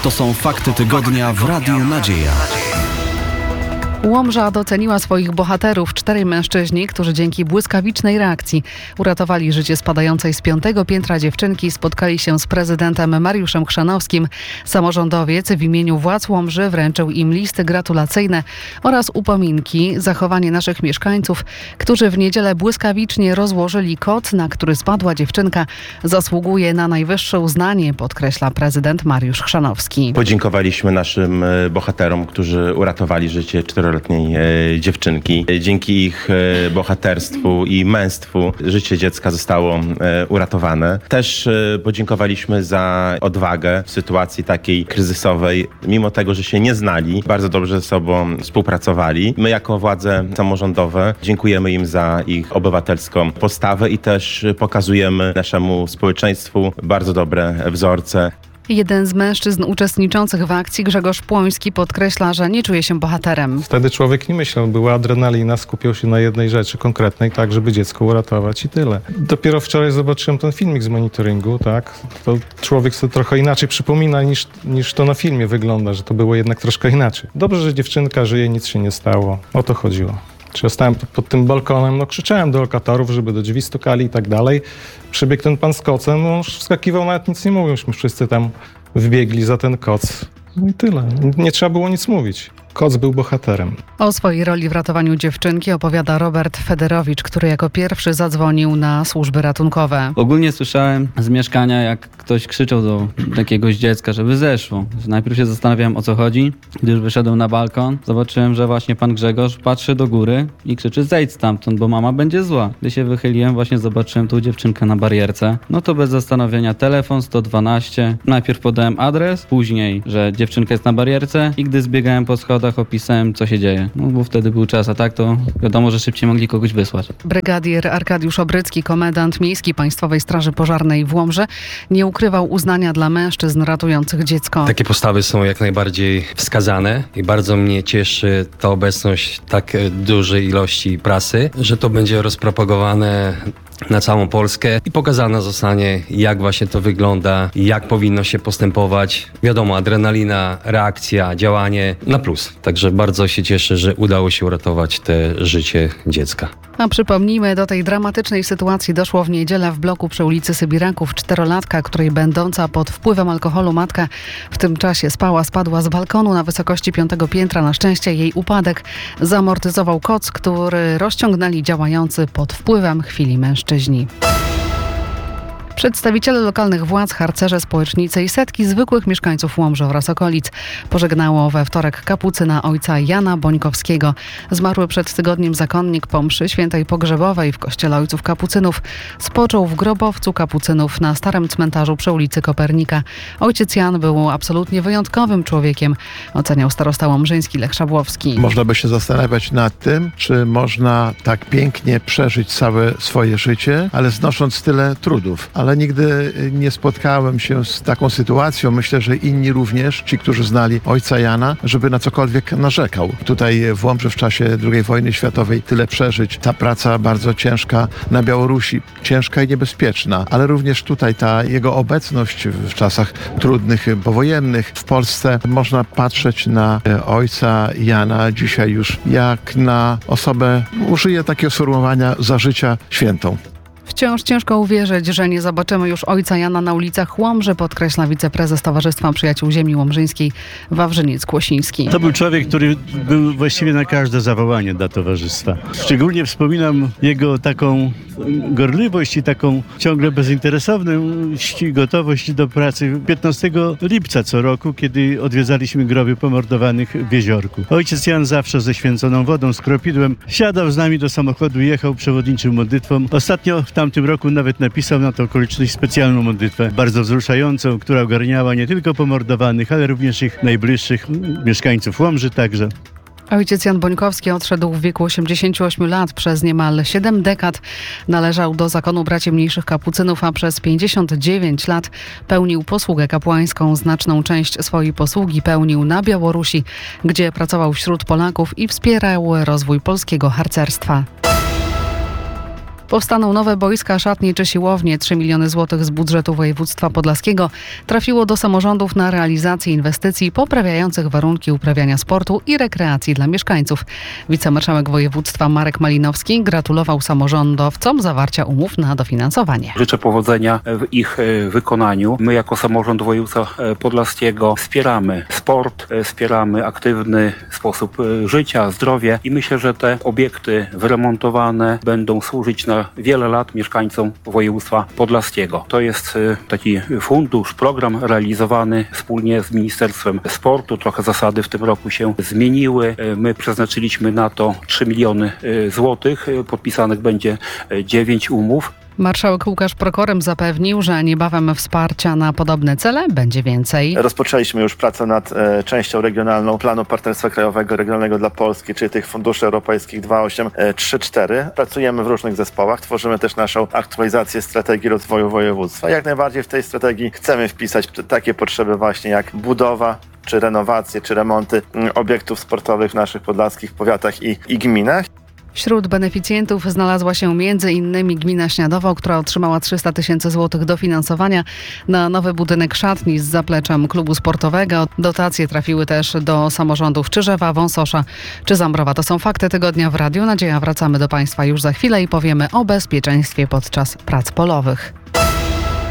To są fakty tygodnia w Radiu Nadzieja. Łomża doceniła swoich bohaterów. 4 mężczyźni, którzy dzięki błyskawicznej reakcji uratowali życie spadającej z 5. piętra dziewczynki, spotkali się z prezydentem Mariuszem Chrzanowskim. Samorządowiec w imieniu władz Łomży wręczył im listy gratulacyjne oraz upominki. Zachowanie naszych mieszkańców, którzy w niedzielę błyskawicznie rozłożyli koc, na który spadła dziewczynka, zasługuje na najwyższe uznanie, podkreśla prezydent Mariusz Chrzanowski. Podziękowaliśmy naszym bohaterom, którzy uratowali życie 4-letniej dziewczynki. Dzięki ich bohaterstwu i męstwu życie dziecka zostało uratowane. Też podziękowaliśmy za odwagę w sytuacji takiej kryzysowej. Mimo tego, że się nie znali, bardzo dobrze ze sobą współpracowali. My jako władze samorządowe dziękujemy im za ich obywatelską postawę i też pokazujemy naszemu społeczeństwu bardzo dobre wzorce. Jeden z mężczyzn uczestniczących w akcji, Grzegorz Płoński, podkreśla, że nie czuje się bohaterem. Wtedy człowiek nie myślał, była adrenalina, skupiał się na jednej rzeczy konkretnej, tak, żeby dziecko uratować i tyle. Dopiero wczoraj zobaczyłem ten filmik z monitoringu, tak, to człowiek sobie trochę inaczej przypomina niż to na filmie wygląda, że to było jednak troszkę inaczej. Dobrze, że dziewczynka żyje, nic się nie stało. O to chodziło. Ja stałem pod tym balkonem, krzyczałem do lokatorów, żeby do drzwi stukali i tak dalej. Przybiegł ten pan z kocem, wskakiwał, nawet nic nie mówił, myśmy wszyscy tam wbiegli za ten koc. No i tyle. Nie trzeba było nic mówić. Koc był bohaterem. O swojej roli w ratowaniu dziewczynki opowiada Robert Federowicz, który jako pierwszy zadzwonił na służby ratunkowe. Ogólnie słyszałem z mieszkania, jak ktoś krzyczał do jakiegoś dziecka, żeby zeszło. Najpierw się zastanawiałem, o co chodzi. Gdy już wyszedłem na balkon, zobaczyłem, że właśnie pan Grzegorz patrzy do góry i krzyczy: zejdź stamtąd, bo mama będzie zła. Gdy się wychyliłem, właśnie zobaczyłem tą dziewczynkę na barierce. No to bez zastanowienia telefon 112. Najpierw podałem adres, później, że dziewczynka jest na barierce i gdy zbiegałem po schodach, opisałem, co się dzieje. No bo wtedy był czas, a tak to wiadomo, że szybciej mogli kogoś wysłać. Brygadier Arkadiusz Obrycki, komendant miejski Państwowej Straży Pożarnej w Łomży, nie ukrywał uznania dla mężczyzn ratujących dziecko. Takie postawy są jak najbardziej wskazane i bardzo mnie cieszy ta obecność tak dużej ilości prasy, że to będzie rozpropagowane na całą Polskę i pokazane zostanie, jak właśnie to wygląda, jak powinno się postępować. Wiadomo, adrenalina, reakcja, działanie na plus. Także bardzo się cieszę, że udało się uratować te życie dziecka. A przypomnijmy, do tej dramatycznej sytuacji doszło w niedzielę w bloku przy ulicy Sybiraków. 4-latka, której będąca pod wpływem alkoholu matka w tym czasie spadła z balkonu na wysokości 5. piętra. Na szczęście jej upadek zamortyzował koc, który rozciągnęli działający pod wpływem chwili mężczyźni. Przedstawiciele lokalnych władz, harcerze, społecznicy i setki zwykłych mieszkańców Łomży oraz okolic pożegnało we wtorek kapucyna ojca Jana Bońkowskiego. Zmarły przed tygodniem zakonnik po mszy świętej pogrzebowej w kościele ojców kapucynów spoczął w grobowcu kapucynów na starym cmentarzu przy ulicy Kopernika. Ojciec Jan był absolutnie wyjątkowym człowiekiem, oceniał starosta łomżyński Lech Szabłowski. Można by się zastanawiać nad tym, czy można tak pięknie przeżyć całe swoje życie, ale znosząc tyle trudów. Ale nigdy nie spotkałem się z taką sytuacją. Myślę, że inni również, ci, którzy znali ojca Jana, żeby na cokolwiek narzekał. Tutaj w Łomży w czasie II wojny światowej tyle przeżyć. Ta praca bardzo ciężka na Białorusi, ciężka i niebezpieczna, ale również tutaj ta jego obecność w czasach trudnych, powojennych w Polsce. Można patrzeć na ojca Jana dzisiaj już jak na osobę, użyję takiego sformułowania, za życia świętą. Wciąż ciężko uwierzyć, że nie zobaczymy już ojca Jana na ulicach Łomży, podkreśla wiceprezes Towarzystwa Przyjaciół Ziemi Łomżyńskiej Wawrzyniec Kłosiński. To był człowiek, który był właściwie na każde zawołanie dla towarzystwa. Szczególnie wspominam jego taką gorliwość i taką ciągle bezinteresowność i gotowość do pracy. 15 lipca co roku, kiedy odwiedzaliśmy groby pomordowanych w Jeziorku. Ojciec Jan zawsze ze święconą wodą, z kropidłem, siadał z nami do samochodu, jechał, przewodniczył modlitwą. Ostatnio w tamtym roku nawet napisał na tę okoliczność specjalną modlitwę, bardzo wzruszającą, która ogarniała nie tylko pomordowanych, ale również ich najbliższych mieszkańców Łomży także. Ojciec Jan Bońkowski odszedł w wieku 88 lat. Przez niemal 7 dekad należał do zakonu braci mniejszych kapucynów, a przez 59 lat pełnił posługę kapłańską. Znaczną część swojej posługi pełnił na Białorusi, gdzie pracował wśród Polaków i wspierał rozwój polskiego harcerstwa. Powstaną nowe boiska, szatnie czy siłownie. 3 miliony złotych z budżetu województwa podlaskiego trafiło do samorządów na realizację inwestycji poprawiających warunki uprawiania sportu i rekreacji dla mieszkańców. Wicemarszałek województwa Marek Malinowski gratulował samorządowcom zawarcia umów na dofinansowanie. Życzę powodzenia w ich wykonaniu. My jako samorząd województwa podlaskiego wspieramy sport, wspieramy aktywny sposób życia, zdrowie i myślę, że te obiekty wyremontowane będą służyć na wiele lat mieszkańcom województwa podlaskiego. To jest taki fundusz, program realizowany wspólnie z Ministerstwem Sportu. Trochę zasady w tym roku się zmieniły. My przeznaczyliśmy na to 3 miliony złotych. Podpisanych będzie 9 umów. Marszałek Łukasz Prokorym zapewnił, że niebawem wsparcia na podobne cele będzie więcej. Rozpoczęliśmy już pracę nad częścią regionalną planu partnerstwa krajowego, regionalnego dla Polski, czyli tych funduszy europejskich 2834. Pracujemy w różnych zespołach, tworzymy też naszą aktualizację strategii rozwoju województwa. Jak najbardziej w tej strategii chcemy wpisać takie potrzeby właśnie jak budowa, czy renowacje, czy remonty obiektów sportowych w naszych podlaskich powiatach i gminach. Wśród beneficjentów znalazła się m.in. gmina Śniadowo, która otrzymała 300 000 złotych dofinansowania na nowy budynek szatni z zapleczem klubu sportowego. Dotacje trafiły też do samorządów Czyżewa, Wąsosza czy Zambrowa. To są fakty tygodnia w Radiu Nadzieja. Wracamy do Państwa już za chwilę i powiemy o bezpieczeństwie podczas prac polowych.